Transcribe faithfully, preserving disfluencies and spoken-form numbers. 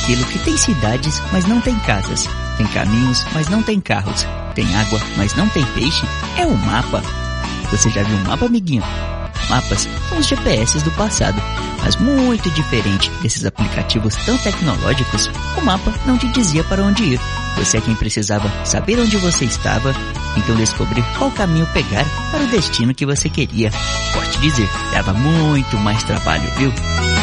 aquilo que tem cidades, mas não tem casas, tem caminhos, mas não tem carros, tem água, mas não tem peixe? É o mapa. Você já viu um mapa, amiguinho? Mapas são os G P S do passado, mas muito diferente desses aplicativos tão tecnológicos, o mapa não te dizia para onde ir. Você é quem precisava saber onde você estava, então descobrir qual caminho pegar para o destino que você queria. Pode dizer, dava muito mais trabalho, viu?